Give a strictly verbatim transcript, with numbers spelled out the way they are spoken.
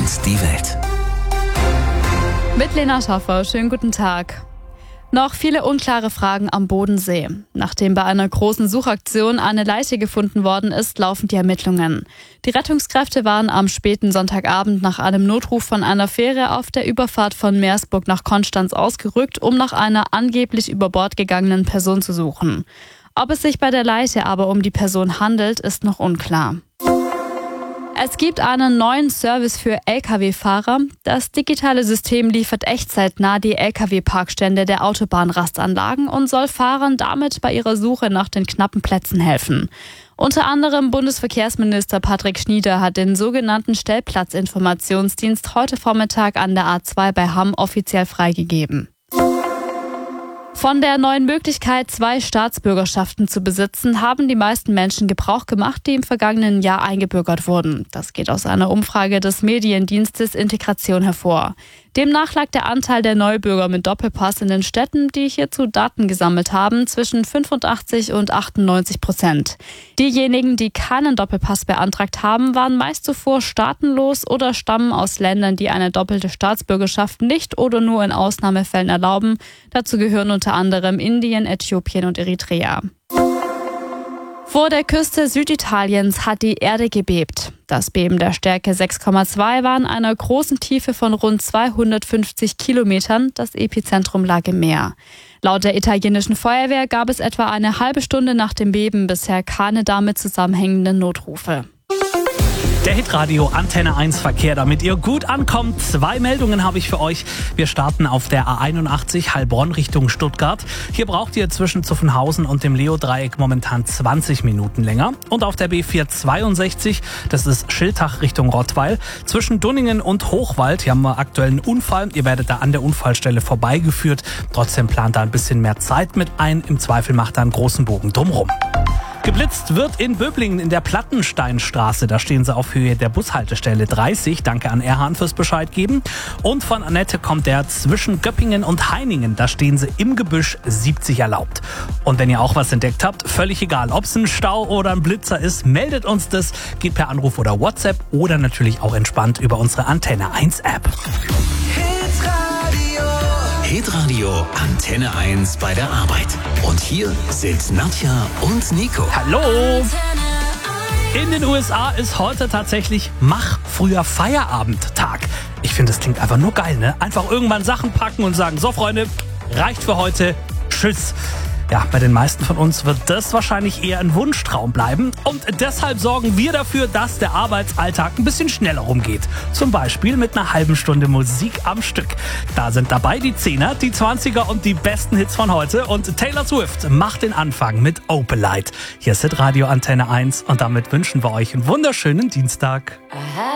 und die Welt. Mit Lena Schaffer, schönen guten Tag. Noch viele unklare Fragen am Bodensee. Nachdem bei einer großen Suchaktion eine Leiche gefunden worden ist, laufen die Ermittlungen. Die Rettungskräfte waren am späten Sonntagabend nach einem Notruf von einer Fähre auf der Überfahrt von Meersburg nach Konstanz ausgerückt, um nach einer angeblich über Bord gegangenen Person zu suchen. Ob es sich bei der Leiche aber um die Person handelt, ist noch unklar. Es gibt einen neuen Service für L K W-Fahrer. Das digitale System liefert echtzeitnah die L K W-Parkstände der Autobahnrastanlagen und soll Fahrern damit bei ihrer Suche nach den knappen Plätzen helfen. Unter anderem Bundesverkehrsminister Patrick Schnieder hat den sogenannten Stellplatzinformationsdienst heute Vormittag an der A zwei bei Hamm offiziell freigegeben. Von der neuen Möglichkeit, zwei Staatsbürgerschaften zu besitzen, haben die meisten Menschen Gebrauch gemacht, die im vergangenen Jahr eingebürgert wurden. Das geht aus einer Umfrage des Mediendienstes Integration hervor. Demnach lag der Anteil der Neubürger mit Doppelpass in den Städten, die hierzu Daten gesammelt haben, zwischen fünfundachtzig und achtundneunzig Prozent. Diejenigen, die keinen Doppelpass beantragt haben, waren meist zuvor staatenlos oder stammen aus Ländern, die eine doppelte Staatsbürgerschaft nicht oder nur in Ausnahmefällen erlauben. Dazu gehören unter anderem Indien, Äthiopien und Eritrea. Vor der Küste Süditaliens hat die Erde gebebt. Das Beben der Stärke sechs Komma zwei war in einer großen Tiefe von rund zweihundertfünfzig Kilometern. Das Epizentrum lag im Meer. Laut der italienischen Feuerwehr gab es etwa eine halbe Stunde nach dem Beben bisher keine damit zusammenhängenden Notrufe. Der Hitradio Antenne eins Verkehr, damit ihr gut ankommt. Zwei Meldungen habe ich für euch. Wir starten auf der A einundachtzig Heilbronn Richtung Stuttgart. Hier braucht ihr zwischen Zuffenhausen und dem Leo-Dreieck momentan zwanzig Minuten länger. Und auf der B vierhundertzweiundsechzig, das ist Schiltach Richtung Rottweil, zwischen Dunningen und Hochwald. Hier haben wir aktuell einen Unfall. Ihr werdet da an der Unfallstelle vorbeigeführt. Trotzdem plant da ein bisschen mehr Zeit mit ein. Im Zweifel macht da einen großen Bogen drumrum. Geblitzt wird in Böblingen in der Plattensteinstraße. Da stehen sie auf Höhe der Bushaltestelle dreißig. Danke an Erhan fürs Bescheid geben. Und von Annette kommt der zwischen Göppingen und Heiningen. Da stehen sie im Gebüsch siebzig erlaubt. Und wenn ihr auch was entdeckt habt, völlig egal, ob es ein Stau oder ein Blitzer ist, meldet uns das. Geht per Anruf oder WhatsApp oder natürlich auch entspannt über unsere Antenne eins App. Hitradio Antenne eins bei der Arbeit. Und hier sind Nadja und Nico. Hallo! In den U S A ist heute tatsächlich Mach früher Feierabend-Tag. Ich finde, das klingt einfach nur geil, ne? Einfach irgendwann Sachen packen und sagen, so Freunde, reicht für heute, tschüss. Ja, bei den meisten von uns wird das wahrscheinlich eher ein Wunschtraum bleiben. Und deshalb sorgen wir dafür, dass der Arbeitsalltag ein bisschen schneller rumgeht. Zum Beispiel mit einer halben Stunde Musik am Stück. Da sind dabei die Zehner, die Zwanziger und die besten Hits von heute. Und Taylor Swift macht den Anfang mit Opalite. Hier ist Radio Antenne eins und damit wünschen wir euch einen wunderschönen Dienstag.